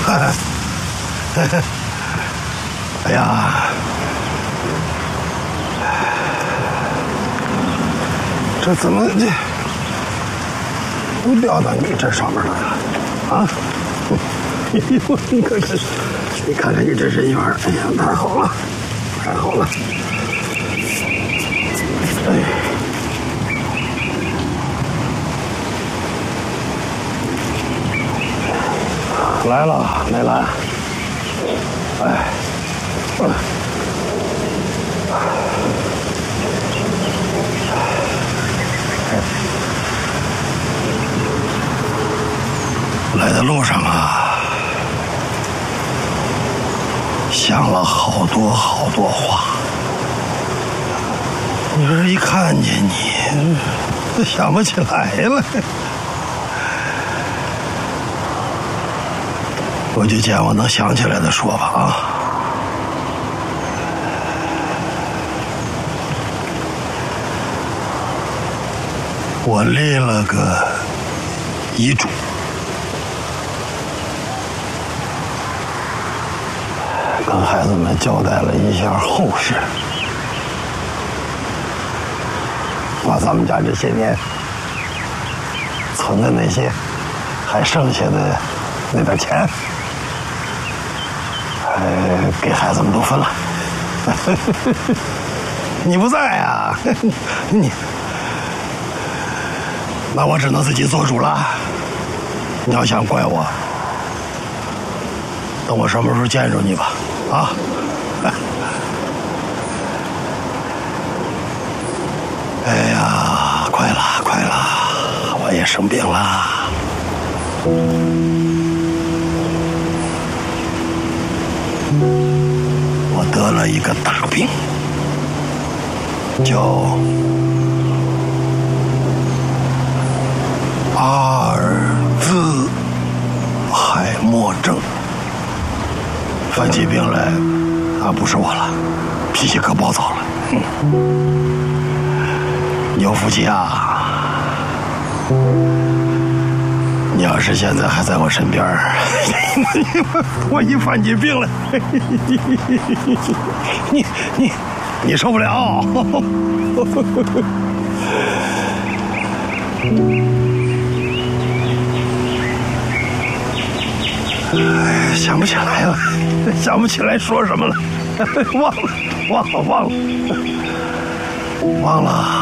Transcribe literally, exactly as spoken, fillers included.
哎呀，这怎么这都掉到你这上面来了啊？哎呦，你看看，你看看你这人缘，哎呀，太好了，太好了！哎，来了，梅兰。哎，哎，来的路上啊，想了好多好多话。你说一看见你，都想不起来了。我就见我能想起来的说吧啊。我立了个遗嘱，跟孩子们交代了一下后事，把咱们家这些年存的那些还剩下的那点钱，呃，给孩子们都分了。你不在呀，你。那我只能自己做主了。你要想怪我，等我什么时候见着你吧，啊！哎呀，快了，快了，我也生病了。我得了一个大病，叫阿尔兹海默症。犯起病来啊，不是我了，脾气可暴躁了。嗯，牛夫妻啊，你要是现在还在我身边，我一犯起病来，你你你受不了。哎，想不起来了，想不起来说什么了，忘了，忘了，忘了，忘了。